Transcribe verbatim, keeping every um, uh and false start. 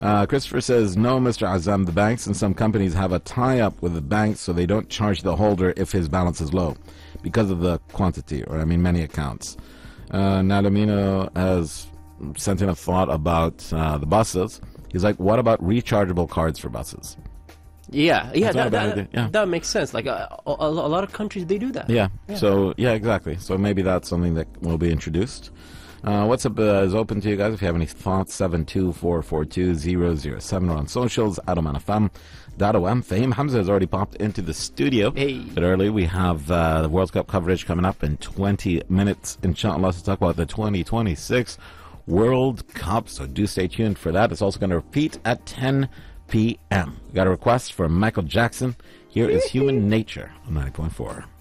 Uh, Christopher says, no, Mister Azam, the banks and some companies have a tie-up with the banks so they don't charge the holder if his balance is low because of the quantity, or I mean many accounts. Uh, Nalamino has sent in a thought about uh, the buses. He's like, what about rechargeable cards for buses? Yeah, yeah, that, that, yeah. that makes sense. Like uh, a, a, a lot of countries, they do that. Yeah. yeah, so, yeah, exactly. So maybe that's something that will be introduced. Uh, WhatsApp uh, is open to you guys if you have any thoughts. seven two four four two zero zero seven or on socials. Adam F M. Dado M. Fahim Hamza has already popped into the studio. Hey. But early, we have uh, the World Cup coverage coming up in twenty minutes, inshallah, to talk about the twenty twenty-six World Cup. So do stay tuned for that. It's also going to repeat at ten p.m. We got a request from Michael Jackson. Here is Human Nature on ninety point four.